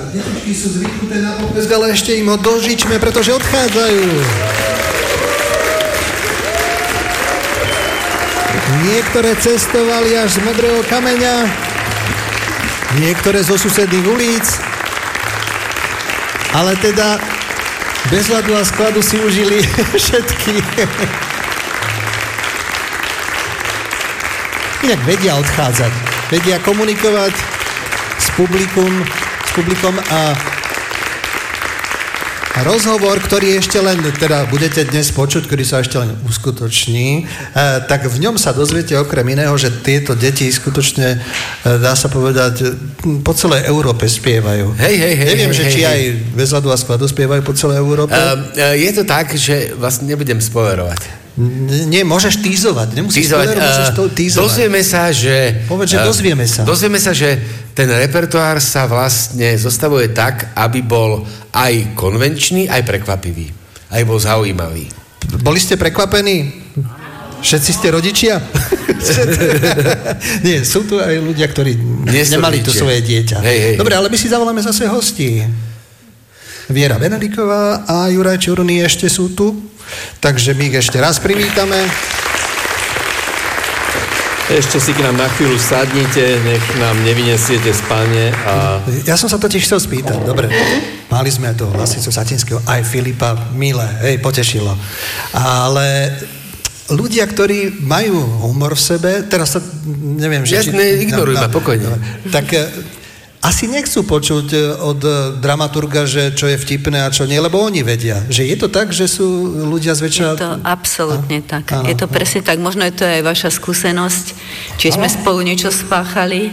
detičky sú zvyknuté na potlesk, ale ešte im ho dožičme, pretože odchádzajú. Niektoré cestovali až z Modrého kameňa, niektoré zo susedných ulic, ale teda bez ľadu a skladu si užili všetky. Inak vedia odchádzať, vedia komunikovať s publikom a rozhovor, ktorý ešte len, teda budete dnes počuť, ktorý sa ešte len uskutoční, tak v ňom sa dozviete okrem iného, že tieto deti skutočne, dá sa povedať, po celej Európe spievajú. Neviem, že či aj bez ľadu a skladu spievajú po celej Európe. Je to tak, že vlastne nebudem spoilerovať. Nie, môžeš tízovať. Nemusíš spoilerovať, môžeš to tízovať. Dozvieme sa, že... Povedz, že dozvieme sa. Dozvieme sa, že ten repertoár sa vlastne zostavuje tak, aby bol aj konvenčný, aj prekvapivý. Aj bol zaujímavý. Boli ste prekvapení? Všetci ste rodičia? Nie, sú tu aj ľudia, ktorí nemali tu svoje dieťa. Hej. Dobre, ale my si zavoláme zase hostí. Viera Benediková a Juraj Čurný ešte sú tu, takže my ich ešte raz privítame. Ešte si k nám na chvíľu sadnite, nech nám nevynesiete spanie a... Ja som sa totiž chcel spýtať, dobre, mali sme toho Lasicu Satinského, aj Filipa, milé, potešilo, ale ľudia, ktorí majú humor v sebe, teraz sa, neviem, že... Jasne, ignoruj ma, pokojne. Tak asi nechcú počuť od dramaturga, že čo je vtipné a čo nie, lebo oni vedia. Že je to tak, že sú ľudia zväčša... Je to absolútne tak. Áno. Je to presne tak. Možno je to aj vaša skúsenosť. Či sme spolu niečo spáchali.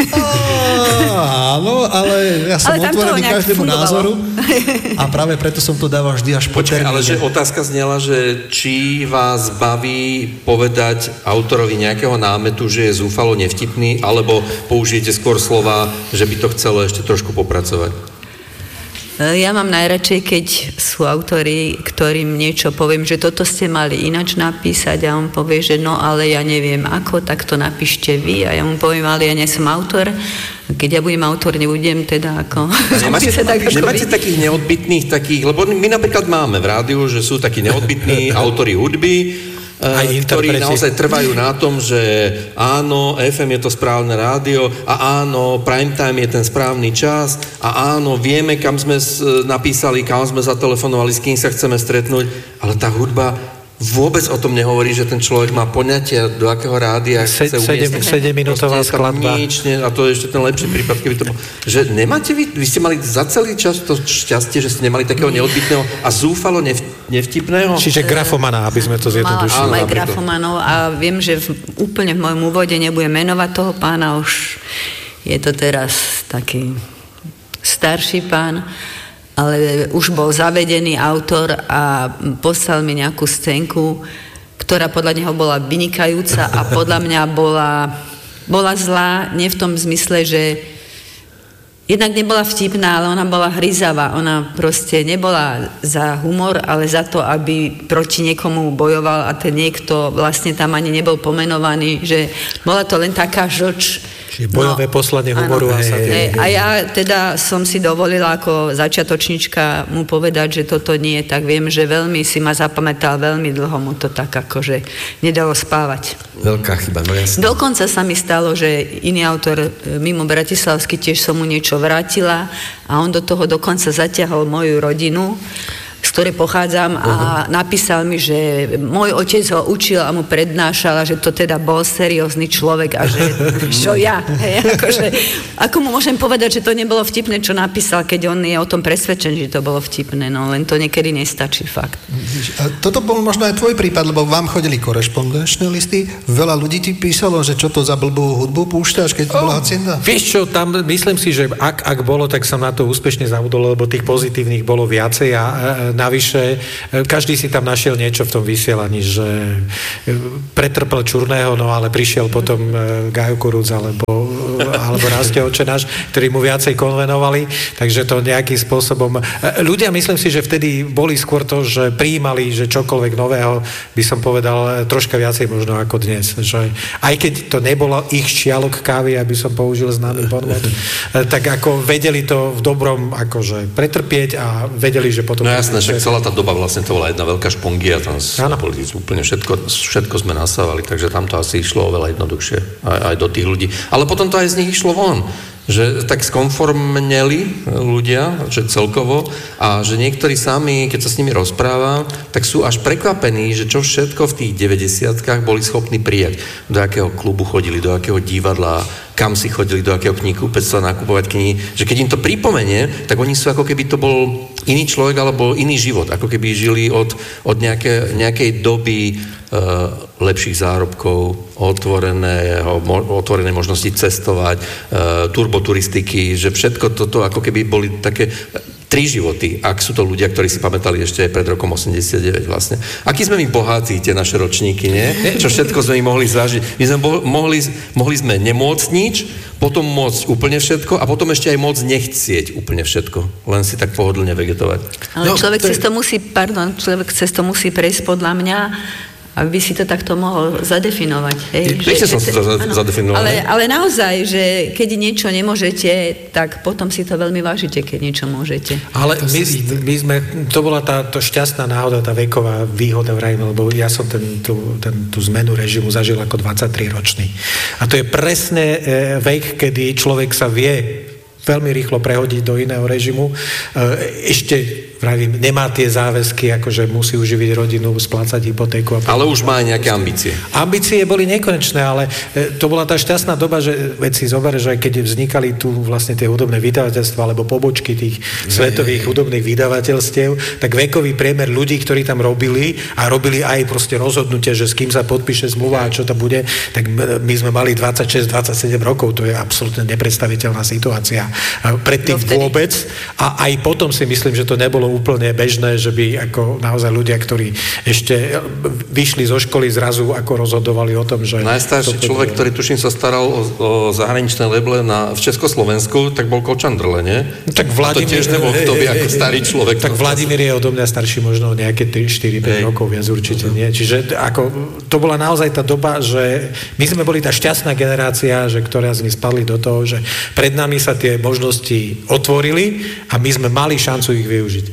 Áno, ale ja som otvorený každému názoru. A práve preto som to dával vždy až po termíne. Ale že otázka znela, že či vás baví povedať autorovi nejakého námetu, že je zúfalo nevtipný, alebo použijete skôr slova, že by to chcelo ešte trošku popracovať? Ja mám najradšej, keď sú autori, ktorým niečo poviem, že toto ste mali ináč napísať a on povie, že no, ale ja neviem ako, tak to napíšte vy a ja mu poviem, ale ja nie som autor. Keď ja budem autor, nebudem teda ako... Nemáte takých neodbytných takých, lebo my napríklad máme v rádiu, že sú takí neodbytní autori hudby, ktorí naozaj trvajú na tom, že áno, FM je to správne rádio a áno, prime time je ten správny čas a áno, vieme, kam sme napísali, kam sme zatelefonovali, s kým sa chceme stretnúť, ale tá hudba vôbec o tom nehovorí, že ten človek má poňatia, do akého rádia chce umiestniť. 7-minútová skladba. A to je ešte ten lepší prípad, keby to bol. Že nemáte vy ste mali za celý čas to šťastie, že ste nemali takého neodbytného a zúfalo nevtipného? Čiže grafomana, aby sme to zjednodušili. Mala aj grafomanov a viem, že úplne v mojom úvode nebudem menovať toho pána, už je to teraz taký starší pán, ale už bol zavedený autor a poslal mi nejakú scénku, ktorá podľa neho bola vynikajúca a podľa mňa bola zlá, nie v tom zmysle, že jednak nebola vtipná, ale ona bola hryzavá. Ona proste nebola za humor, ale za to, aby proti niekomu bojoval a ten niekto vlastne tam ani nebol pomenovaný, že bola to len taká žlč. Čiže bojové poslanie humoru a satíry. A ja teda som si dovolila ako začiatočnička mu povedať, že toto nie, tak viem, že veľmi si ma zapamätal, veľmi dlho mu to tak akože nedalo spávať. Veľká chyba, no jasne. Dokonca sa mi stalo, že iný autor mimo bratislavský, tiež som mu niečo vrátila a on do toho dokonca zatiahol moju rodinu, z ktorej pochádzam a napísal mi, že môj otec ho učil a mu prednášal a že to teda bol seriózny človek a že čo ja, akože, ako mu môžem povedať, že to nebolo vtipné, čo napísal, keď on je o tom presvedčený, že to bolo vtipné, no len to niekedy nestačí, fakt. A toto bol možno aj tvoj prípad, lebo vám chodili korešpondenčné listy, veľa ľudí ti písalo, že čo to za blbú hudbu púšťaš, keď bola hacienda? Vieš čo, tam myslím si, že ak bolo, tak som na to úspešne zabudol, lebo tých pozitívnych bolo viacej a navyše. Každý si tam našiel niečo v tom vysielaní, že pretrpel Čurného, no ale prišiel potom Gajo Kurúc alebo Rastie Očenáš, ktorí mu viacej konvenovali, takže to nejakým spôsobom... Ľudia, myslím si, že vtedy boli skôr to, že prijímali, že čokoľvek nového, by som povedal, troška viacej možno ako dnes. Že aj keď to nebolo ich šialok kávy, aby som použil známy bonmot, tak ako vedeli to v dobrom akože pretrpieť a vedeli, že potom... No jasné, však celá tá doba vlastne to bola jedna veľká špongia, tam boli úplne všetko sme nasávali, takže tam to asi išlo oveľa jednoduchšie aj do tých ľudí. Ale potom to aj z nich išlo von, že tak skonformneli ľudia, že celkovo, a že niektorí sami, keď sa s nimi rozpráva, tak sú až prekvapení, že čo všetko v tých 90-kách boli schopní prijať. Do akého klubu chodili, do akého divadla, kam si chodili, do akého knihkupectva nakupovať knihy, že keď im to pripomenie, tak oni sú ako keby to bol iný človek alebo iný život, ako keby žili od nejakej doby lepších zárobkov, otvorené možnosti cestovať, turboturistiky, že všetko toto ako keby boli také 3 životy, ak sú to ľudia, ktorí si pamätali ešte pred rokom 89 vlastne. Akí sme my bohatí, tie naše ročníky, nie? Čo všetko sme mohli zažiť. My sme mohli sme nemôcť nič, potom môcť úplne všetko a potom ešte aj môcť nechcieť úplne všetko. Len si tak pohodlne vegetovať. Ale človek cez to musí prejsť podľa mňa, aby si to takto mohol zadefinovať. Prečo som si to zadefinoval? Ale naozaj, že keď niečo nemôžete, tak potom si to veľmi vážite, keď niečo môžete. Ale my sme, to bola tá šťastná náhoda, tá veková výhoda vrajme, lebo ja som tú zmenu režimu zažil ako 23-ročný. A to je presne vek, kedy človek sa vie veľmi rýchlo prehodiť do iného režimu. Ešte vravím, nemá tie záväzky, akože musí uživiť rodinu, splácať hypotéku. Ale už má aj nejaké ambície. Ambície boli nekonečné, ale to bola tá šťastná doba, že veď si zober, že keď vznikali tu vlastne tie hudobné vydavateľstva alebo pobočky tých svetových hudobných vydavateľstiev, tak vekový priemer ľudí, ktorí tam robili aj proste rozhodnutie, že s kým sa podpíše zmluva a čo to bude, tak my sme mali 26-27 rokov, to je absolútne nepredstaviteľná situácia. Predtým vôbec a aj potom si myslím, že to nebolo úplne bežné, že by ako naozaj ľudia, ktorí ešte vyšli zo školy, zrazu ako rozhodovali o tom, že... Najstarší človek, ktorý tuším sa staral o zahraničné leble v Československu, tak bol Kočandrle, nie? Tak Vladimír... To tiež nebol kto by ako starý človek. Tak Vladimír je odo mňa starší možno nejaké 4-5 rokov, viac určite nie. Čiže ako, to bola naozaj tá doba, že my sme boli tá šťastná generácia, že ktorá sme spadli do toho, že pred nami sa tie možnosti otvorili a my sme mali šancu ich využiť.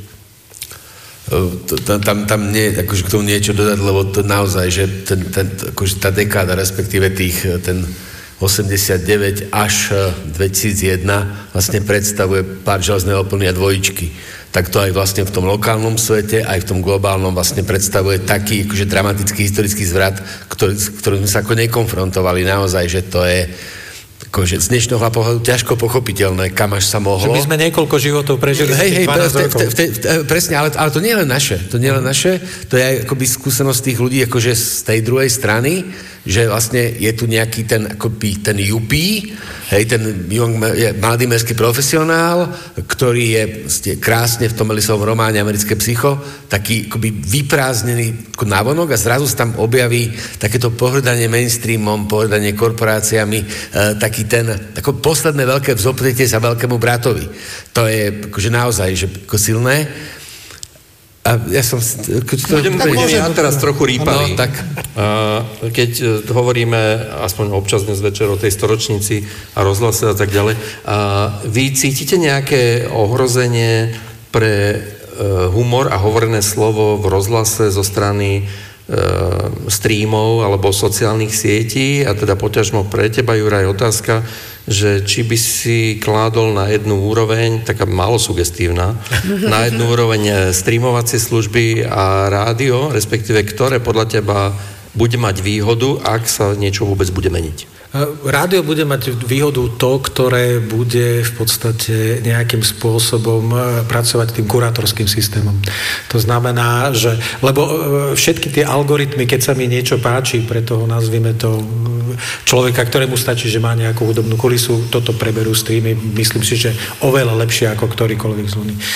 Tam nie, akože k tomu niečo dodať, lebo to naozaj, že akože tá dekáda, respektíve ten 89 až 2001 vlastne predstavuje pár železné opony a dvojičky. Tak to aj vlastne v tom lokálnom svete, aj v tom globálnom vlastne predstavuje taký akože dramatický historický zvrat, ktorým sme sa ako nekonfrontovali naozaj, že to je akože z dnešného pohľadu ťažko pochopiteľné, kam až sa mohlo. Že my sme niekoľko životov prežili. Presne, ale to nie je len naše. To nie je len naše, to je aj akoby skúsenosť tých ľudí akože z tej druhej strany, že vlastne je tu nejaký ten jupí, ten mladý mestský profesionál, ktorý je krásne v tom Ellisovom románe Americké psycho, taký akoby vyprázdnený navonok a zrazu sa tam objaví takéto pohrdanie mainstreamom, pohrdanie korporáciami, tako posledné veľké vzopnutie sa veľkému bratovi. To je akože naozaj že ako silné. A ja som... Budem ja teraz trochu rýpavý. No, tak. Keď hovoríme aspoň občas dnes večer o tej storočnici a rozhlase a tak ďalej, vy cítite nejaké ohrozenie pre humor a hovorené slovo v rozhlase zo strany streamov alebo sociálnych sietí a teda poťažmo pre teba, Juraj, otázka, že či by si kládol na jednu úroveň, taká málo sugestívna, na jednu úroveň streamovacie služby a rádio, respektíve ktoré podľa teba bude mať výhodu, ak sa niečo vôbec bude meniť? Rádio bude mať výhodu to, ktoré bude v podstate nejakým spôsobom pracovať tým kurátorským systémom. To znamená, že lebo všetky tie algoritmy, keď sa mi niečo páči, pre toho nazvime to človeka, ktorému stačí, že má nejakú hudobnú kulisu, toto preberú streamy, myslím si, že oveľa lepšie ako ktorýkoľvek z ľudí.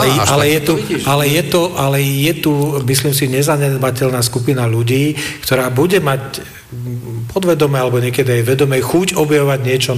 Ale je tu, myslím si, nezanedbateľná skupina ľudí, ktorá bude mať podvedome alebo niekedy aj vedome chuť objavovať niečo